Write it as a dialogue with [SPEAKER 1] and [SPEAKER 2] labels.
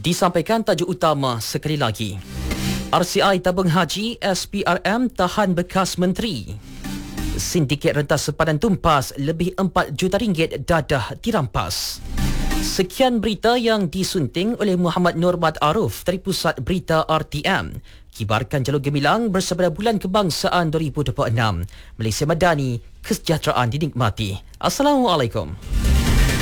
[SPEAKER 1] Disampaikan tajuk utama sekali lagi. RCI tabung haji SPRM tahan bekas menteri. Sindiket rentas sepadan tumpas lebih 4 juta ringgit dadah dirampas. Sekian berita yang disunting oleh Muhammad Nurmat Aruf dari Pusat Berita RTM. Kibarkan jalur gemilang bersama Bulan Kebangsaan 2026. Malaysia Madani, kesejahteraan dinikmati. Assalamualaikum.